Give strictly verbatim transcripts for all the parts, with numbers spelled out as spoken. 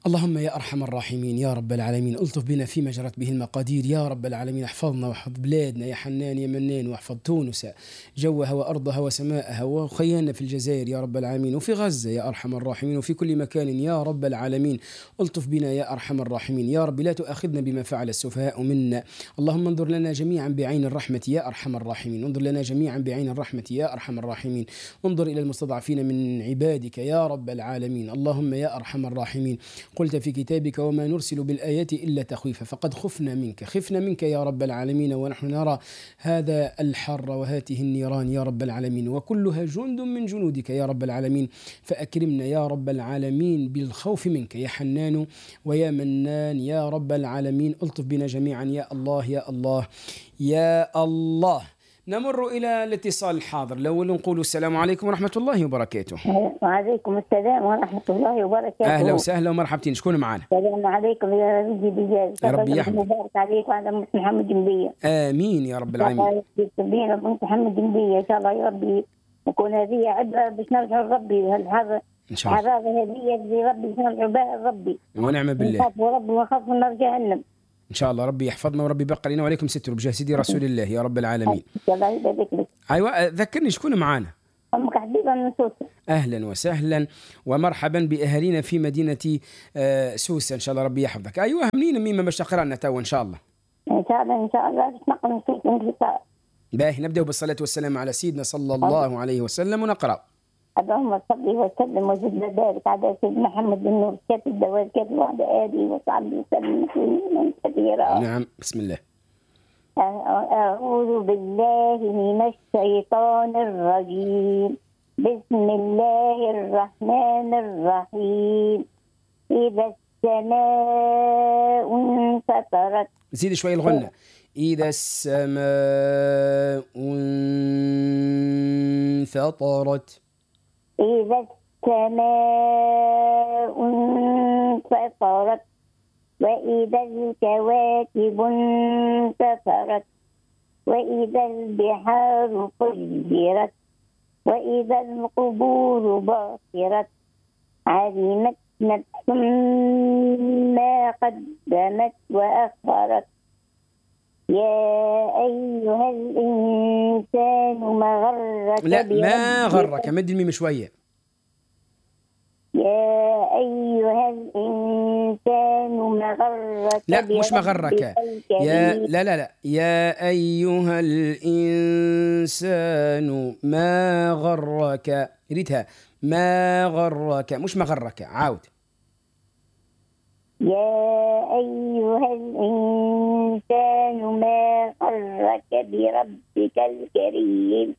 اللهم يا أرحم الراحمين يا رب العالمين ألطف بنا فيما جرت به المقادير يا رب العالمين. احفظنا واحفظ بلادنا يا حنان يا منان، واحفظ تونس جوها وأرضها وسماءها وخياننا في الجزائر يا رب العالمين، وفي غزة يا أرحم الراحمين، وفي كل مكان يا رب العالمين. ألطف بنا يا أرحم الراحمين يا رب، لا تؤاخذنا بما فعل السفهاء منا. اللهم انظر لنا جميعا بعين الرحمة يا أرحم الراحمين، انظر لنا جميعا بعين الرحمة يا أرحم الراحمين. انظر إلى المستضعفين من عبادك يا رب العالمين. اللهم يا أرحم الراحمين، قلت في كتابك وما نرسل بالآيات إلا تخويفا، فقد خفنا منك خفنا منك يا رب العالمين، ونحن نرى هذا الحر وهاته النيران يا رب العالمين، وكلها جند من جنودك يا رب العالمين. فأكرمنا يا رب العالمين بالخوف منك يا حنان ويا منان يا رب العالمين. ألطف بنا جميعا يا الله يا الله يا الله. نمر إلى الاتصال الحاضر الأول، نقول السلام عليكم ورحمة الله وبركاته. وعليكم السلام ورحمة الله وبركاته. أهلا وسهلا ومرحبتين، شكون معنا؟ السلام عليكم يا ربي بجاز. يا ربي يحفظك. مبارك عليك وعلى محمد جنبية. آمين يا رب العالمين. بينا بنت محمد جنبية إن شاء الله يا ربي، نكون هذه عبرة باش نرجع لربي هالحر إن شاء الله. الحرارة هذه اللي ربي باش نرجع بها لربي. ونعم بالله. نخاف ربي ونخاف من نار جهنم. إن شاء الله ربي يحفظنا وربي يبقى لنا وعليكم ستر بجاه سيدي رسول الله يا رب العالمين. إن شاء الله يبارك لك. أيوة ذكرني شكون معانا؟ أمك حبيبة من سوسة. أهلا وسهلا ومرحبا بأهالينا في مدينة سوسة إن شاء الله ربي يحفظك. أيوة منين ميمة باش تقرأنا توا إن شاء الله؟ إن شاء الله إن شاء الله باش نقرأ من سوسة. باهي نبدأ بالصلاة والسلام على سيدنا صلى الله عليه وسلم ونقرأ. اللهم صل وسلم وزد وبارك على سيدنا محمد النور كاتب الدوال كاتب وعلى آله وصحبه وسلم تسليما كثيرا. نعم بسم الله. أعوذ بالله من الشيطان الرجيم. بسم الله الرحمن الرحيم. إذا السماء انفطرت. زيد شوي الغنة. إذا السماء انفطرت. إذا السماء انفطرت وإذا الكواكب انتثرت وإذا البحار فجرت وإذا القبور بعثرت علمت نفس ما قدمت وأخرت. يا أيها الإنسان ما غرك لا ما غرك، مد الميم شوية. يا أيها الإنسان ما غرك. لا مش ما غرك، يا لا لا لا يا أيها الإنسان ما غرك، ريتها ما غرك مش ما غرك. عاود. يا أيها الإنسان ما غرك بربك الكريم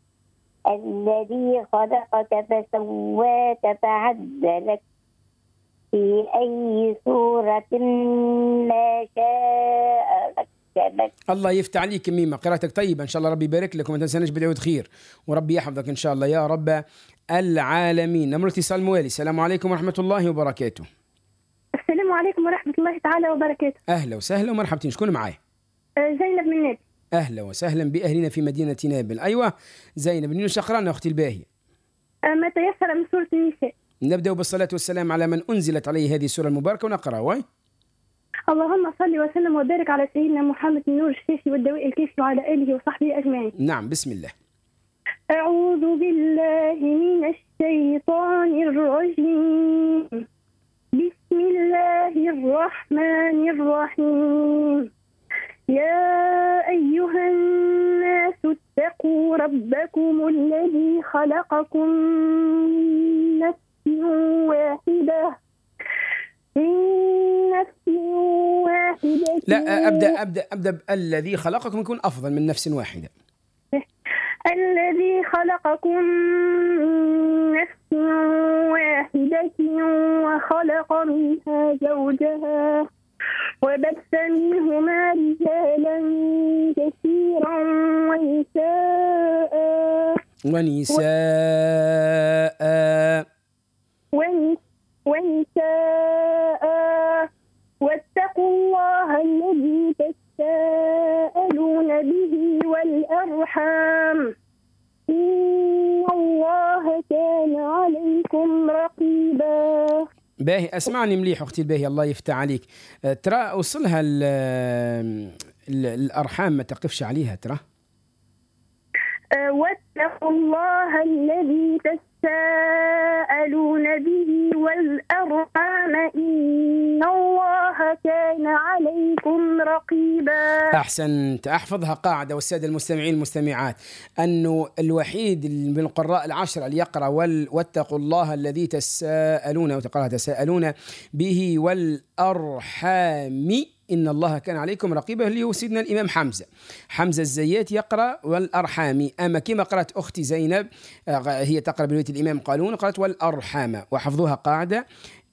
الذي خلقك فسواك فعدلك في أي صورة ما شاء ركبك. الله يفتح عليك ميمة، قراءتك طيبة إن شاء الله ربي يبارك لك وما تنساناش بالعود خير وربي يحفظك إن شاء الله يا رب العالمين. نمر اتصال موالي. السلام عليكم ورحمة الله وبركاته. السلام عليكم ورحمة الله تعالى وبركاته. أهلا وسهلا ومرحبتين، شكون معايا؟ زينب من نابل. أهلا وسهلا بأهلنا في مدينة نابل. أيوة زينب من شقرانا أختي الباهية. ما تيسر من سورة النساء. نبدأ بالصلاة والسلام على من أنزلت عليه هذه السورة المباركة ونقرأ. واي اللهم صل وسلم وبارك على سيدنا محمد النور الشافي والدواء الكافي وعلى آله وصحبه أجمعين. نعم بسم الله. أعوذ بالله من الشيطان الرجيم. بسم الله الرحمن الرحيم. يا أيها الناس اتقوا ربكم الذي خلقكم من نفس واحدة من نفس واحدة. لا أبدأ أبدأ أبدأ الذي خلقكم يكون أفضل من نفس واحدة. الذي خلقكم من نفس واحدة وخلق منها زوجها وبث منهما رجالا كثيرا ونساء ونساء ونساء واتقوا الله الذي تساءلون به والأرحام إن الله كان عليكم رقيبا. باهي اسمعني مليح أختي الباهي، الله يفتح عليك. ترى أوصلها الأرحام ما تقفش عليها ترى. واتقوا الله الذي تساءلون به والأرحام إن الله كان عليكم رقيبا. أحسنت. أحفظها قاعدة والسادة المستمعين المستمعات، أنه الوحيد من القراء العشرة اللي يقرأ واتقوا الله الذي تساءلون وتقرأ تساءلون به والأرحام إن الله كان عليكم رقيبا، اللي هو سيدنا الإمام حمزة حمزة الزيات يقرأ والأرحام. أما كما قرأت أختي زينب هي تقرأ برواية الإمام قالون قرأت والأرحام، وحفظوها قاعدة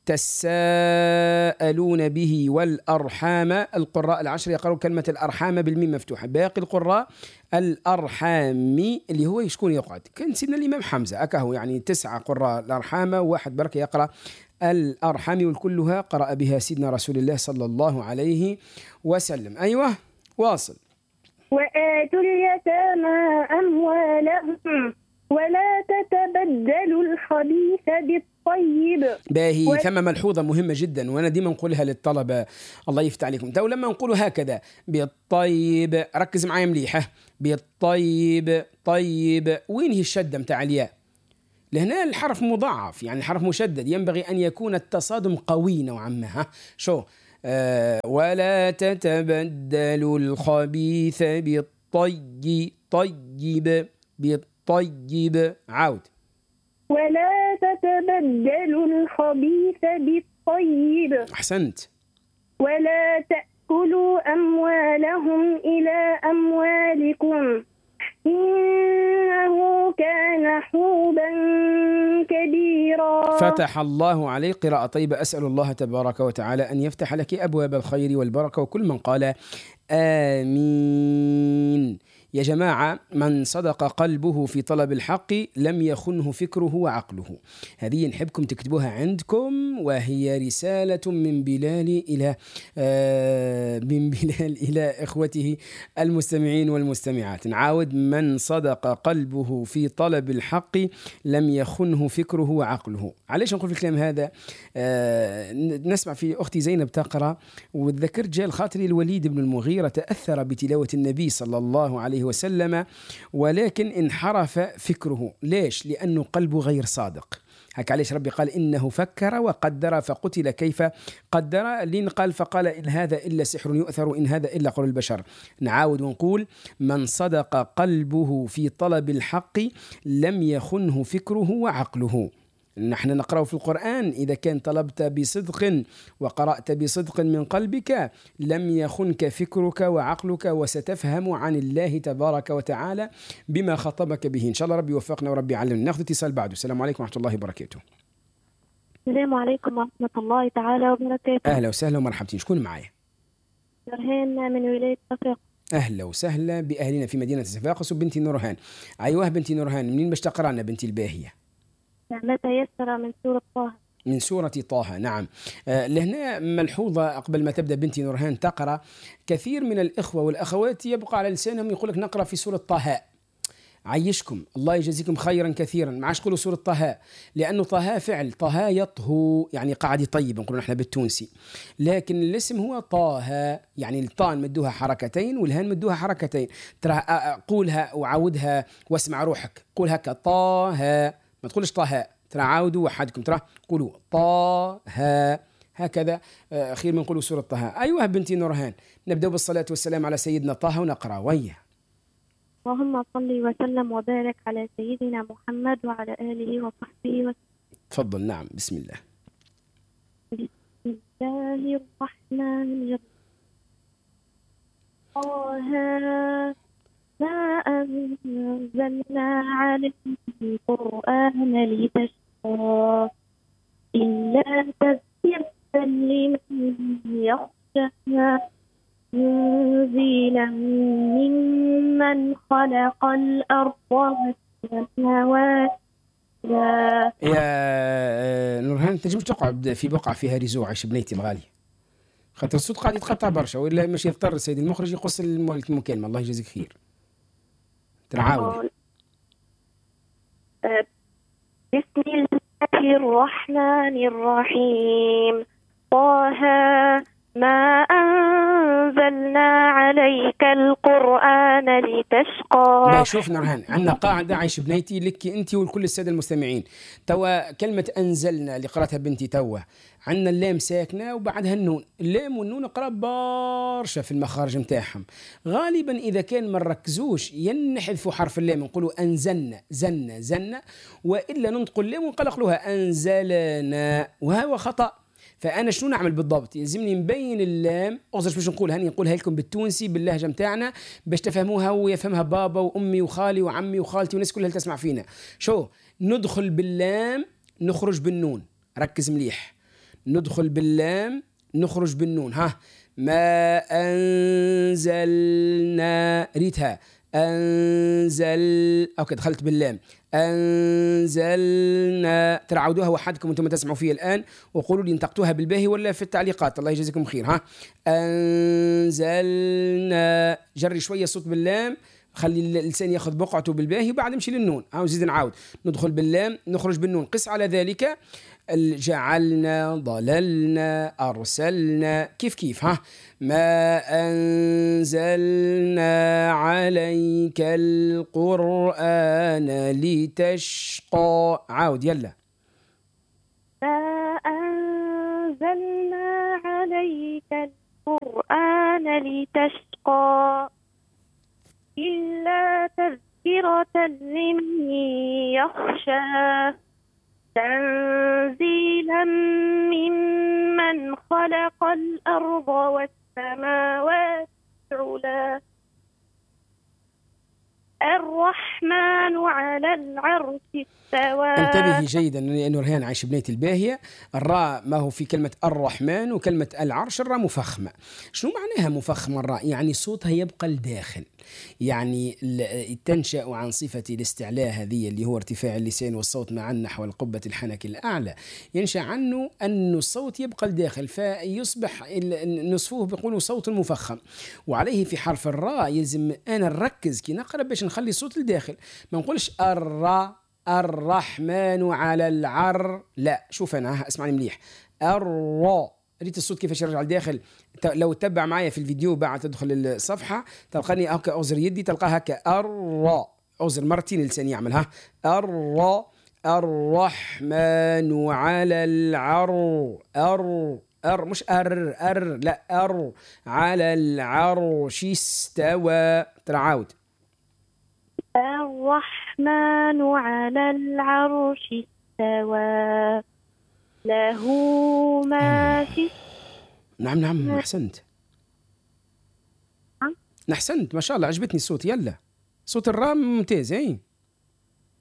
تساءلون به والأرحام. القراء العشر يقرأوا كلمة الأرحام بالميم مفتوحة، باقي القراء الأرحام اللي هو يشكون يقعد. كان سيدنا الإمام حمزة أكاهو يعني تسعة قراء الأرحام وواحد بركة يقرأ الأرحام، والكلها قرأ بها سيدنا رسول الله صلى الله عليه وسلم. أيوة واصل. وآتوا اليتامى أموالهم ولا تتبدلوا الخبيث بالطيب. باهي و... ثم ملحوظة مهمة جدا وأنا ديما نقولها للطلبة الله يفتح عليكم. تو لما نقولوا هكذا بالطيب ركز معايا مليحة، بالطيب طيب وين هي الشدة متاع الياء؟ لهنا الحرف مضاعف يعني الحرف مشدد، ينبغي أن يكون التصادم قوي نوعا ما. ها شو آه ولا تتبدلوا الخبيث بالطيب طيب بالطيب. عود. ولا تتبدلوا الخبيث بالطيب. أحسنت. ولا تأكلوا أموالهم إلى أموالكم إنه كان حوبا كبيرا. فتح الله عليه قراءة طيبة. أسأل الله تبارك وتعالى أن يفتح لك أبواب الخير والبركة، وكل من قال آمين. يا جماعة، من صدق قلبه في طلب الحق لم يخنه فكره وعقله. هذه نحبكم تكتبوها عندكم، وهي رسالة من بلال إلى آه من بلال إلى إخوته المستمعين والمستمعات. نعاود: من صدق قلبه في طلب الحق لم يخنه فكره وعقله. علاش نقول في الكلام هذا؟ آه نسمع في أختي زينب تقرأ وذكرت جال خاطري الوليد بن المغيرة تأثر بتلاوة النبي صلى الله عليه وسلم، ولكن انحرف فكره. ليش؟ لأنه قلبه غير صادق. هكا علاش ربي قال إنه فكر وقدر فقتل كيف قدر. لين قال فقال إن هذا إلا سحر يؤثر إن هذا إلا قول البشر. نعاود ونقول: من صدق قلبه في طلب الحق لم يخنه فكره وعقله. نحن نقرأ في القرآن: إذا كان طلبت بصدق وقرأت بصدق من قلبك لم يخنك فكرك وعقلك، وستفهم عن الله تبارك وتعالى بما خطبك به. إن شاء الله ربي يوفقنا وربي يعلمنا. ناخذ اتصال بعده. السلام عليكم ورحمة الله وبركاته. السلام عليكم ورحمة الله تعالى وبركاته. أهلا وسهلا ومرحبتين. شكون معايا؟ نورهان من ولاية صفاقس. أهلا وسهلا بأهلنا في مدينة صفاقس. وبنتي نورهان. أيوه بنتي نورهان، منين باش تقرأ لنا بنتي الباهية؟ ما تيسر من سورة طه. من سورة طه. نعم. آه لهنا ملحوظة قبل ما تبدأ بنتي نورهان تقرأ: كثير من الإخوة والأخوات يبقى على لسانهم يقول لك نقرأ في سورة طه. عيشكم الله يجزيكم خيرا كثيرا، ما عادش تقولوا سورة طه، لأنه طه فعل، طه يطهو يعني قاعد يطيب نقول نحن بالتونسي، لكن الاسم هو طه، يعني الطاء مدوها حركتين والهان مدوها حركتين. ترى قولها وعودها واسمع روحك، قول هكا طه، ما تقولش طه. ترى عاودوا وحدكم، ترى قولوا طه هكذا. خير من نقولوا سورة طه. أيوة بنتي نورهان، نبدأ بالصلاة والسلام على سيدنا طه ونقرأ وياه. اللهم صل وسلم وبارك على سيدنا محمد وعلى آله وصحبه وسلم. تفضل. نعم. بسم الله. بسم الله الرحمن الرحيم. طه ما أنزلنا عليك القرآن لتشقى إلا تذكرة لمن يخشى تنزيلا ممن خلق الأرض والسماوات. يا نورهان تنجم تقعد في بقعة فيها رزوع عيش بنيتي الغالية، خاطر الصوت قاعد يتقطع برشا، وإلا مش يضطر السيد المخرج يقص المكالمة. الله يجزيك خير. تعاون. بسم الله الله الرحمن الرحيم. طه ما أنزلنا عليك القرآن لتشقى. لا شوف نورهان، عندنا قاعدة عايش بنيتي لك أنت ولكل السادة المستمعين. توا كلمة أنزلنا اللي قرأتها بنتي توا عندنا اللام ساكنة وبعدها النون، اللام والنون قراب برشا في المخارج متاعهم. غالبا إذا كان ما نركزوش ينحذفوا حرف اللام، نقولوا أنزلنا زنا زنا، وإلا ننطقوا اللام ونقلقلوها أنزلنا، وهو خطأ. فأنا شنو نعمل بالضبط؟ يلزمني نبين اللام، أغزر باش نقول هاني نقولها لكم بالتونسي باللهجة متاعنا باش تفهموها ويفهمها بابا وأمي وخالي وعمي وخالتي والناس كلها اللي تسمع فينا. شو ندخل باللام نخرج بالنون، ركز مليح. ندخل باللام نخرج بالنون. ها ما أنزلنا، ريتها أنزل، أوكي دخلت باللام أنزلنا. ترعودوها وحدكم وانتم تسمعوا فيها الآن وقولوا لي انطقتوها بالباهي ولا في التعليقات، الله يجزيكم خير. ها أنزلنا، جري شوية صوت باللام، خلي اللسان ياخذ بقعته بالباهي وبعد نمشي للنون. أو زيد نعاود، ندخل باللام نخرج بالنون. قس على ذلك جعلنا ضللنا أرسلنا، كيف كيف. ها ما أنزلنا عليك القرآن لتشقى. عاود يلا. ما أنزلنا عليك القرآن لتشقى إلا تذكرة لمن يخشى تنزيلا ممن خلق الأرض والسماوات العلى الرحمن على العرش استوى. انتبهي جيدا لأنه رهان عايش بنية الباهية، الراء ما هو في كلمة الرحمن وكلمة العرش الراء مفخمة. شنو معناها مفخمة الراء؟ يعني صوتها يبقى الداخل، يعني تنشأ عن صفة الاستعلاء هذه اللي هو ارتفاع اللسان والصوت مع نحو القبة الحنك الأعلى، ينشأ عنه أن الصوت يبقى الداخل فيصبح نصفوه بيقولوا صوت مفخم. وعليه في حرف الراء يلزم أنا نركز كي نقرأ باش نخلي الصوت الداخل، ما نقولش الراء الرحمن على العر، لا شوف أنا اسمعني مليح، الراء ريت الصوت كيفاش يرجع الداخل. لو تتبع معايا في الفيديو بعد تدخل الصفحة تلقاني هكا أوزر يدي تلقاها هكا الراء، أوزر مرتين اللسان يعملها الراء الرحمن على العر أر أر مش أر أر لا أر على العرش استوى. ترعاود الرحمن على العرش استوى له ما في. نعم نعم أحسنت أحسنت ما شاء الله عجبتني الصوت. يلا صوت الراء ممتاز. اي